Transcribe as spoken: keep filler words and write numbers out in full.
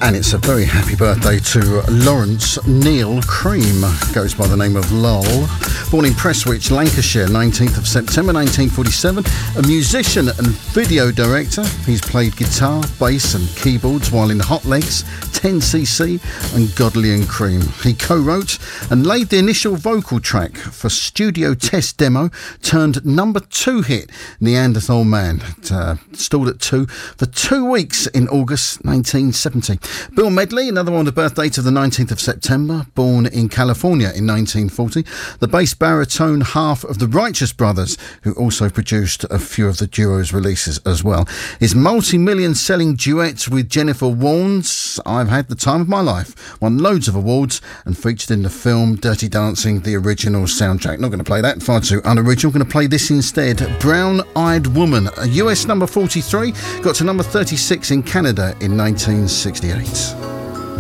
And it's a very happy birthday to Lawrence Neil Cream, goes by the name of Lol. Born in Prestwich, Lancashire, nineteenth of September nineteen forty-seven, a musician and video director. He's played guitar, bass and keyboards while in Hot Legs, ten C C and Godley and Cream. He co-wrote and laid the initial vocal track for Studio Test Demo, turned number two hit Neanderthal Man. It uh, stalled at two for two weeks in August nineteen seventy. Bill Medley, another one on the birthday to the nineteenth of September, born in California in nineteen forty. The bass baritone half of the Righteous Brothers, who also produced a few of the duo's releases as well. His multi-million selling duet with Jennifer Warnes, I've Had the Time of My Life, won loads of awards and featured in the film Dirty Dancing, the original soundtrack. Not going to play that, far too unoriginal. Going to play this instead. Brown Eyed Woman, a U S number forty-three, got to number thirty-six in Canada in nineteen sixty-eight.